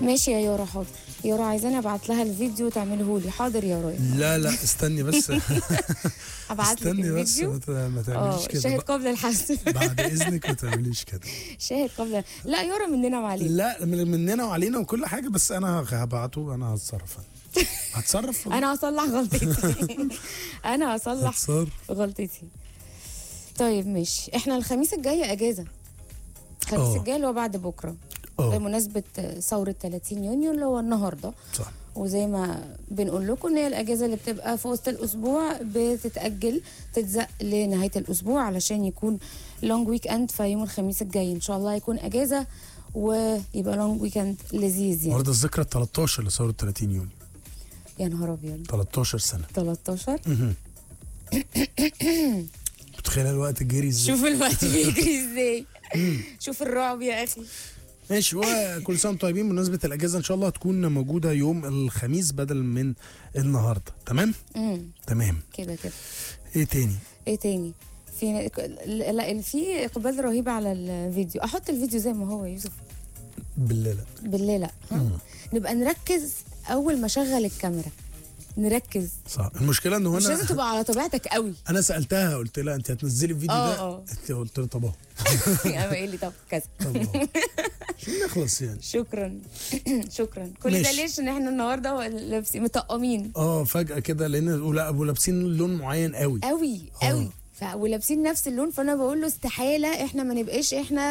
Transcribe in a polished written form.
ماشي يا يارا، حاضر. يارا عايزاني ابعت لها الفيديو تعمله لي. حاضر يا رايا. لا استني بس. ابعت لك استني بس، الفيديو. ما تعمليش كده شاهد قبل الحسم. بعد اذنك ما تعمليش كده. شاهد قبل. لا يارا مننا وعلينا. لا مننا وعلينا وكل حاجه، بس انا هبعته، انا هتصرف. انا هصلح غلطتي. انا هصلح غلطتي. طيب ماشي، احنا الخميس الجاي اجازه. الخميس الجاي اللي هو بعد بكره، بمناسبه ثوره 30 يونيو اللي هو النهارده. صح. وزي ما بنقول لكم ان هي الاجازه اللي بتبقى في وسط الاسبوع بتتاجل، تتزق لنهايه الاسبوع علشان يكون لونج ويك اند. فيوم الخميس الجاي ان شاء الله هيكون اجازه ويبقى لونج ويك اند لذيذ يعني. النهارده الذكرى 13 لثوره 30 يونيو. يا نهار ابيض، 13 سنه. 13. متخيل الوقت جري ازاي؟ شوف الوقت بيجري ازاي. شوف الرعب يا اخي. ماشي. وكل سنه وانتم طيبين. بمناسبه الاجازه ان شاء الله هتكون موجوده يوم الخميس بدل من النهارده. تمام. تمام كده. ايه تاني؟ لا، في اقبال رهيب على الفيديو. احط الفيديو زي ما هو يا يوسف. بالله لا. نبقى نركز اول ما اشغل الكاميرا، نركز. صح. المشكله ان هو مش لازم تبقى على طبيعتك قوي. انا سالتها قلت لها انت هتنزلي الفيديو ده؟ انت قلت لها طب اهو. قال لي طب كذا. عشان نخلص يعني. شكرا. كل ده ليش؟ ان احنا النهارده لابسين مطقمين. فجاه كده لابسين لون معين قوي ولابسين نفس اللون. فانا بقول له استحاله احنا ما نبقاش احنا